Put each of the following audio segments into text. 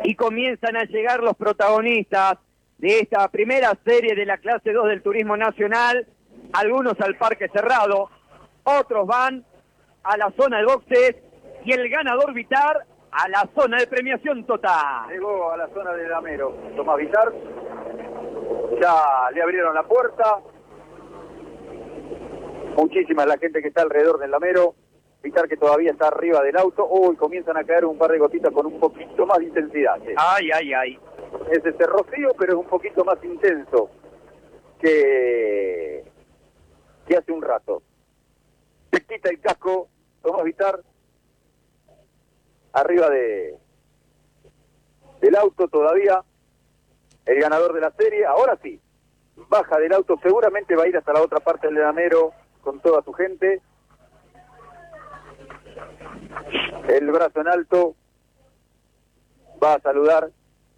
y comienzan a llegar los protagonistas de esta primera serie de la clase 2 del Turismo Nacional, algunos al Parque Cerrado, otros van a la zona de boxes y el ganador Vitar a la zona de premiación total. Llegó a la zona de Lamero Tomás Vitar, ya le abrieron la puerta, muchísima la gente que está alrededor del Lamero. Vitar que todavía está arriba del auto, hoy comienzan a caer un par de gotitas con un poquito más de intensidad. Ay, ay, ay. Es este rocío, pero es un poquito más intenso que hace un rato. Se quita el casco Tomás Vitar, arriba del auto todavía, el ganador de la serie. Ahora sí, baja del auto, seguramente va a ir hasta la otra parte del Lamero con toda su gente. El brazo en alto, va a saludar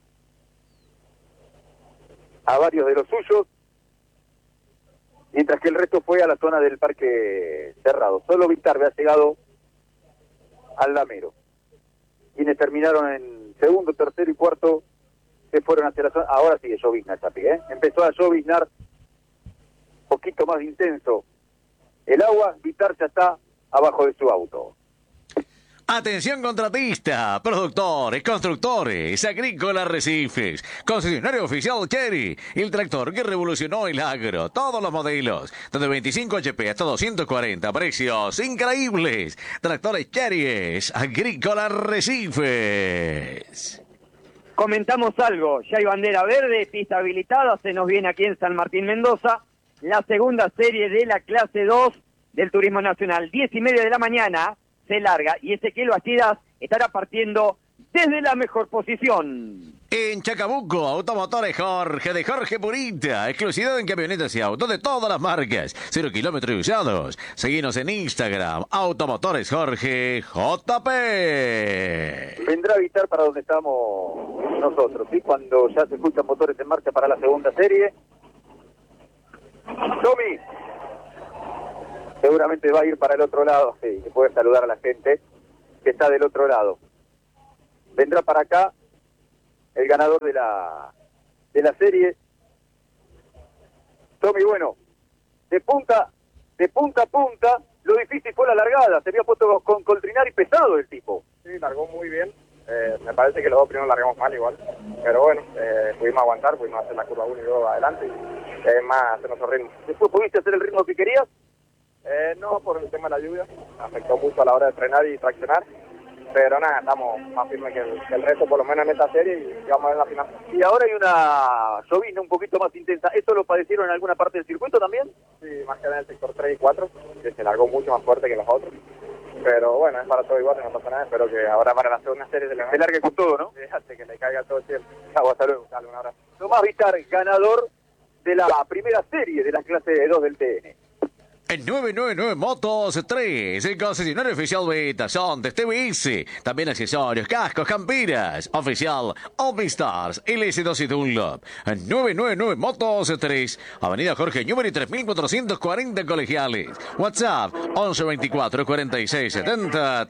a varios de los suyos, mientras que el resto fue a la zona del Parque Cerrado. Solo Vitar había llegado al Lamero. Quienes terminaron en segundo, tercero y cuarto se fueron hacia la zona. Ahora sigue lloviznar, Chapi, Empezó a lloviznar, poquito más intenso el agua. Vitar ya está abajo de su auto. Atención contratista, productores, constructores, agrícolas Arrecifes, concesionario oficial Chery, el tractor que revolucionó el agro, todos los modelos, desde 25 HP hasta 240, precios increíbles. Tractores Chery, agrícolas Arrecifes. Comentamos algo, ya hay bandera verde, pista habilitada, se nos viene aquí en San Martín Mendoza, la segunda serie de la clase 2 del Turismo Nacional, 10:30 de la mañana. Se larga y Ezequiel Bastidas estará partiendo desde la mejor posición. En Chacabuco, Automotores Jorge, de Jorge Purita, exclusividad en camionetas y autos de todas las marcas, 0 kilómetros usados. Seguinos en Instagram, Automotores Jorge JP. Vendrá a Vitar para donde estamos nosotros, ¿sí? Cuando ya se escuchan motores en marcha para la segunda serie. Tommy seguramente va a ir para el otro lado, sí, que puede saludar a la gente que está del otro lado. Vendrá para acá el ganador de la serie. Tommy, bueno, de punta a punta, lo difícil fue la largada. Se había puesto con Coltrinari pesado el tipo. Sí, largó muy bien. Me parece que los dos primeros largamos mal igual. Pero bueno, pudimos aguantar, pudimos hacer la curva 1 y 2 adelante. Y además hacer nuestro ritmo. ¿Después pudiste hacer el ritmo que querías? No, por el tema de la lluvia. Afectó mucho a la hora de frenar y traccionar. Pero nada, estamos más firmes que el resto, por lo menos en esta serie, y vamos a ver en la final. Y ahora hay una llovizna un poquito más intensa. ¿Esto lo padecieron en alguna parte del circuito también? Sí, más que nada en el sector 3 y 4, que se largó mucho más fuerte que los otros. Pero bueno, es para todo igual, no pasa nada. Espero que ahora para la segunda serie se largue con todo, ¿no? Fíjate que le caiga todo el cielo. Chau, hasta luego. Dale, un abrazo. Tomás Vitar, ganador de la primera serie de la clase 2 del TN. En 999 Motos 3, el concesionario oficial Beta, Sontes, TBS, también accesorios, cascos, camperas, oficial All-Stars, LS2 y Dunlop. En 999 Motos 3, Avenida Jorge Newbery 3440 Colegiales. WhatsApp 1124 46 70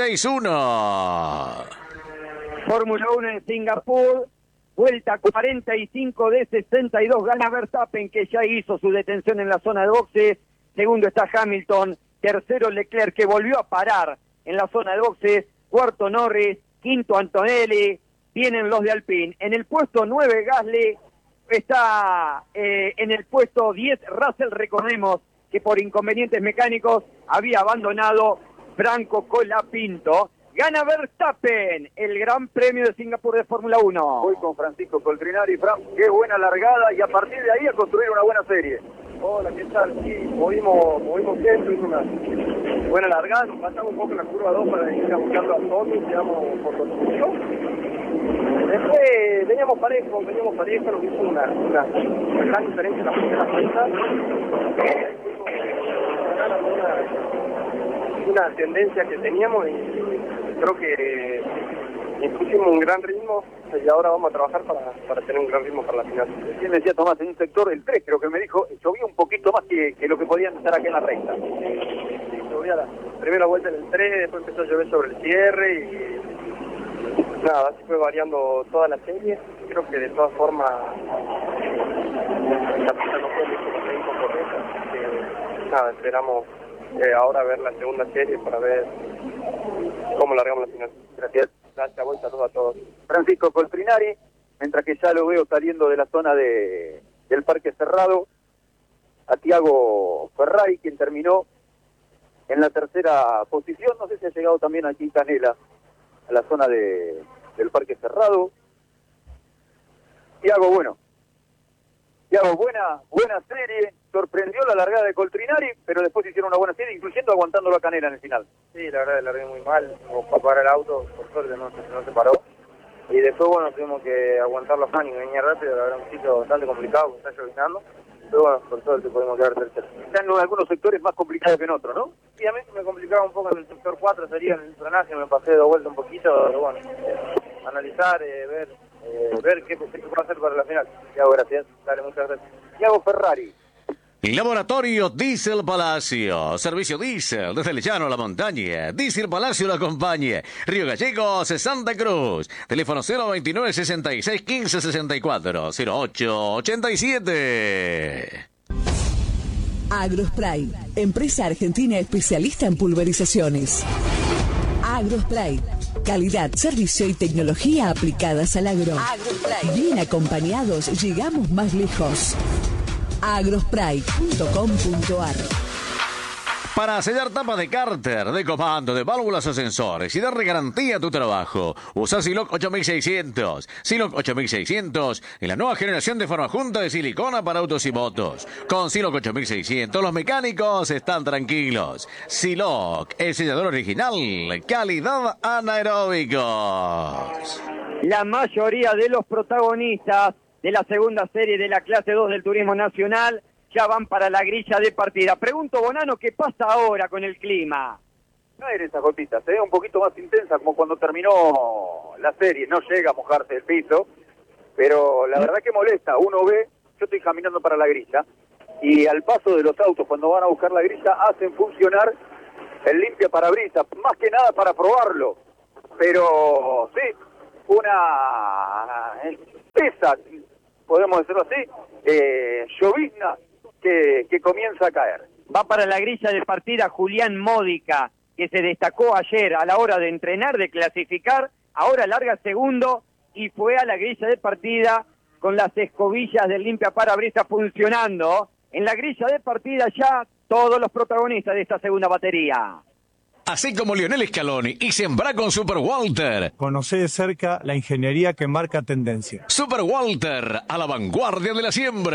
361. Fórmula 1 en Singapur, vuelta 45 de 62, gana Verstappen, que ya hizo su detención en la zona de boxes. Segundo está Hamilton, tercero Leclerc, que volvió a parar en la zona de boxes, cuarto Norris, quinto Antonelli, vienen los de Alpine. En el puesto 9 Gasly, está en el puesto 10 Russell, recordemos que por inconvenientes mecánicos había abandonado Franco Colapinto. Gana Verstappen, el Gran Premio de Singapur de Fórmula 1. Voy con Francisco Coltrinari. Fran, qué buena largada, y a partir de ahí a construir una buena serie. Hola, ¿qué tal? Sí, movimos bien, tuvimos una buena largada, nos pasamos un poco en la curva 2 para ir buscando a todos, quedamos por construcción. Después veníamos parejo, nos hizo una gran diferencia en la primera vuelta. Una tendencia que teníamos y creo que pusimos un gran ritmo y ahora vamos a trabajar para tener un gran ritmo para la final. ¿Quién decía Tomás? En un sector, el 3 creo que me dijo, llovía un poquito más que lo que podían estar aquí en la recta. Sí, llovía la primera vuelta en el 3, después empezó a llover sobre el cierre y Nada, así fue variando toda la serie. Creo que de todas formas la pista no fue mucho más bien con nada, esperamos ahora ver la segunda serie para ver cómo largamos la final. Gracias. Gracias, buen saludo a todos. Francisco Coltrinari, mientras que ya lo veo saliendo de la zona del Parque Cerrado, a Tiago Ferrari, quien terminó en la tercera posición. No sé si ha llegado también aquí Canela, a la zona del Parque Cerrado. Tiago, buena serie, sorprendió la largada de Coltrinari, pero después hicieron una buena serie, incluyendo aguantándolo a Canela en el final. Sí, la verdad largué muy mal, para parar el auto, por suerte no se paró. Y después, bueno, tuvimos que aguantar los años, venía rápido, la verdad un sitio bastante complicado, está lloviznando. Pero bueno, por suerte podemos quedar tercero. Están en algunos sectores más complicados que en otros, ¿no? Sí, a mí me complicaba un poco en el sector 4, sería en el frenaje, me pasé de vuelta un poquito, pero bueno, analizar, ver qué puedo hacer para la final. Tiago, gracias. Dale, muchas gracias. Tiago Ferrari. Laboratorio Diesel Palacio. Servicio diésel desde el llano a la montaña. Diesel Palacio lo acompaña. Río Gallegos, Santa Cruz. Teléfono 029 66 15 64 08 87. Agrospray, empresa argentina especialista en pulverizaciones. Agrospray, calidad, servicio y tecnología aplicadas al agro. Agrospray. Bien acompañados, llegamos más lejos. agrospray.com.ar. Para sellar tapas de cárter, de comando, de válvulas o sensores y darle garantía a tu trabajo, usa Siloc 8600. Siloc 8600 es la nueva generación de forma junta de silicona para autos y motos. Con Siloc 8600 los mecánicos están tranquilos. Siloc, el sellador original, calidad anaeróbicos. La mayoría de los protagonistas de la segunda serie de la clase 2 del Turismo Nacional ya van para la grilla de partida. Pregunto, Bonano, ¿qué pasa ahora con el clima? No era esa gotita, se ve un poquito más intensa como cuando terminó la serie. No llega a mojarse el piso, pero la verdad que molesta. Uno ve, yo estoy caminando para la grilla, y al paso de los autos cuando van a buscar la grilla hacen funcionar el limpia parabrisas, más que nada para probarlo. Pero sí, una espesa, podemos decirlo así, llovizna que comienza a caer. Va para la grilla de partida Julián Módica, que se destacó ayer a la hora de entrenar, de clasificar, ahora larga segundo y fue a la grilla de partida con las escobillas del limpia parabrisas funcionando. En la grilla de partida ya todos los protagonistas de esta segunda batería. Así como Lionel Scaloni y sembrá con Super Walter. Conocé de cerca la ingeniería que marca tendencia. Super Walter, a la vanguardia de la siembra.